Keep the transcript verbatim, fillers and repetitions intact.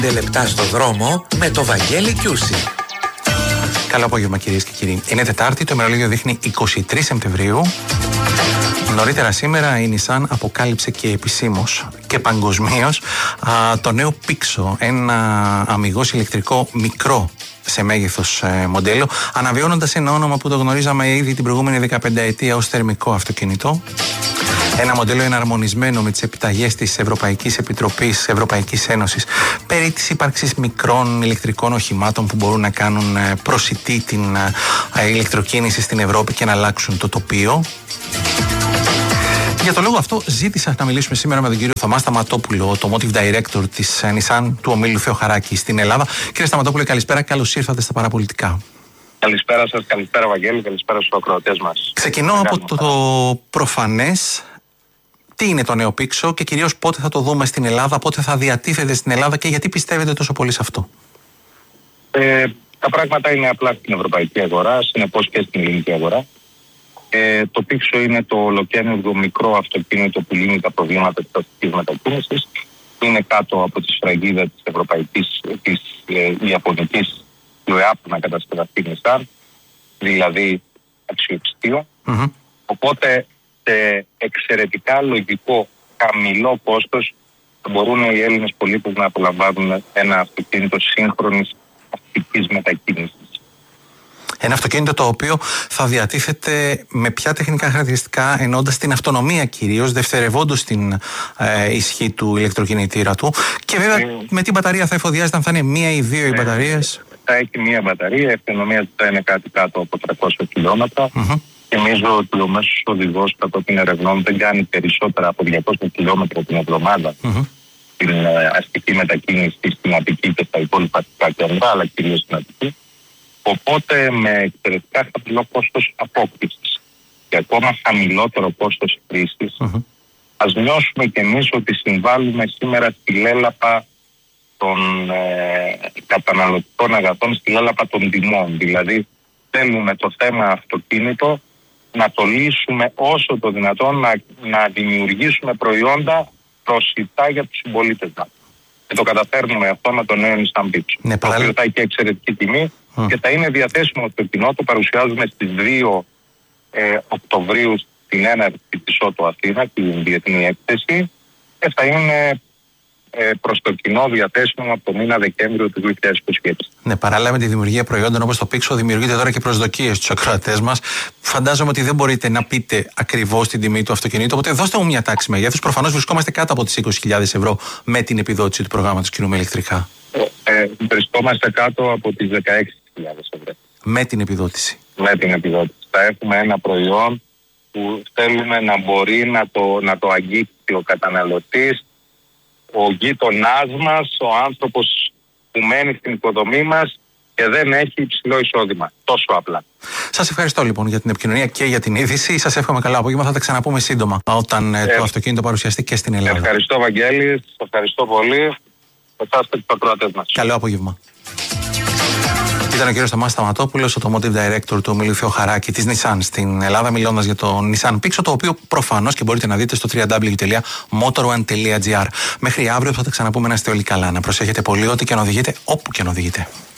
πέντε λεπτά στο δρόμο με το Βαγγέλη Κιούση. Καλό απόγευμα, κυρίες και κύριοι. Είναι Τετάρτη, το ημερολόγιο δείχνει εικοστή τρίτη Σεπτεμβρίου. Νωρίτερα σήμερα η Nissan αποκάλυψε και επισήμως και παγκοσμίως το νέο Pixo, ένα αμιγώς ηλεκτρικό μικρό σε μέγεθος ε, μοντέλο, αναβιώνοντας ένα όνομα που το γνωρίζαμε ήδη την προηγούμενη δεκαπενταετία ως θερμικό αυτοκίνητο. Ένα μοντέλο εναρμονισμένο με τις επιταγές της Ευρωπαϊκής Επιτροπής Ευρωπαϊκής Ένωσης περί της ύπαρξης μικρών ηλεκτρικών οχημάτων που μπορούν να κάνουν ε, προσιτή την ε, ηλεκτροκίνηση στην Ευρώπη και να αλλάξουν το τοπίο. Για τον λόγο αυτό ζήτησα να μιλήσουμε σήμερα με τον κύριο Θωμά Σταματόπουλο, το Motive Director της Nissan του ομίλου Θεοχαράκη στην Ελλάδα. Κύριε Σταματόπουλο, καλησπέρα, καλώς ήρθατε στα Παραπολιτικά. Καλησπέρα σας, καλησπέρα Βαγγέλη, καλησπέρα στους ακροατές μας. Ξεκινώ από το, το προφανές. Τι είναι το νέο Pixo και κυρίως πότε θα το δούμε στην Ελλάδα, πότε θα διατίθεται στην Ελλάδα και γιατί πιστεύετε τόσο πολύ σε αυτό? Ε, τα πράγματα είναι απλά στην ευρωπαϊκή αγορά, συνεπώς και στην ελληνική αγορά. Ε, το Pixo είναι το ολοκαίνουργιο μικρό αυτοκίνητο που λύνει τα προβλήματα της αστικής μετακίνησης. Είναι κάτω από τη σφραγίδα της ευρωπαϊκής, της ε, ιαπωνικής ΛΟΕΑ που να κατασκευαστεί Nissan, δηλαδή αξιοπιστίο. Mm-hmm. Οπότε σε εξαιρετικά λογικό χαμηλό κόστος μπορούν οι Έλληνες πολίτες να απολαμβάνουν ένα αυτοκίνητο σύγχρονης αστικής μετακίνησης. Ένα αυτοκίνητο το οποίο θα διατίθεται με ποια τεχνικά χαρακτηριστικά, εννοώντας την αυτονομία κυρίως, δευτερευόντως την ε, ισχύ του ηλεκτροκινητήρα του και βέβαια ε, με τι μπαταρία θα εφοδιάζεται, αν θα είναι μία ή δύο ε, οι μπαταρίες? Θα έχει μία μπαταρία, η αυτονομία του θα είναι κάτι κάτω από τριακόσια χιλιόμετρα. Mm-hmm. Θυμίζω ότι ο μέσος οδηγός κατόπιν ερευνών δεν κάνει περισσότερα από διακόσια χιλιόμετρα την εβδομάδα mm-hmm. στην ε, αστική μετακίνηση, στην Αττική και στα υπόλοιπα αστικά κέντρα, αλλά κυρίως στην Αττική. Οπότε με εξαιρετικά χαμηλό κόστος απόκτησης και ακόμα χαμηλότερο κόστος χρήσης, mm-hmm. ας νιώσουμε κι εμείς ότι συμβάλλουμε σήμερα στη λέλαπα των ε, καταναλωτικών αγαθών, στη λέλαπα των τιμών. Δηλαδή θέλουμε το θέμα αυτοκίνητο να το λύσουμε όσο το δυνατόν, να, να δημιουργήσουμε προϊόντα προσιτά για τους συμπολίτες μας. Και το καταφέρνουμε αυτό με το νέο Nissan Pixo. Ναι, το οποίο θα έχει και εξαιρετική τιμή mm. και θα είναι διαθέσιμο στο κοινό. Το παρουσιάζουμε στις δύο ε, Οκτωβρίου στην έναρξη της Ότο Αθήνα, την διεθνή έκθεση, και θα είναι ε, προς το κοινό διαθέσιμο από το μήνα Δεκέμβριο του δύο χιλιάδες είκοσι έξι. Ναι, παράλληλα με τη δημιουργία προϊόντων όπως το Pixo, δημιουργείται τώρα και προσδοκίες στους ακροατές μας. Φαντάζομαι ότι δεν μπορείτε να πείτε ακριβώς την τιμή του αυτοκινήτου, οπότε δώστε μου μια τάξη μεγέθους. Προφανώς βρισκόμαστε κάτω από τις είκοσι χιλιάδες ευρώ με την επιδότηση του προγράμματος κινούμε ηλεκτρικά. Ε, ε, βρισκόμαστε κάτω από τις δεκαέξι χιλιάδες ευρώ. Με την επιδότηση. Με την επιδότηση. Θα έχουμε ένα προϊόν που θέλουμε να μπορεί να το, να το αγγίξει ο καταναλωτής, ο γείτονάς μας, ο άνθρωπος που μένει στην οικοδομή μας και δεν έχει υψηλό εισόδημα. Τόσο απλά. Σας ευχαριστώ λοιπόν για την επικοινωνία και για την είδηση. Σας εύχομαι καλό απόγευμα. Θα τα ξαναπούμε σύντομα όταν ε, το αυτοκίνητο παρουσιαστεί και στην Ελλάδα. Ευχαριστώ Βαγγέλη. Σας ευχαριστώ πολύ. Εσάς και τους ακροατές μας. Καλό απόγευμα. Ήταν ο κύριος Θωμά Σταματόπουλος, ο Motive Director του ομίλου Θεοχαράκη της Nissan στην Ελλάδα, μιλώντας για το Nissan Pixo, το οποίο προφανώς και μπορείτε να δείτε στο double-u double-u double-u τελεία motorone τελεία gr. Μέχρι αύριο θα τα ξαναπούμε, να είστε όλοι καλά. Να προσέχετε πολύ ό,τι και να οδηγείτε, όπου και να οδηγείτε.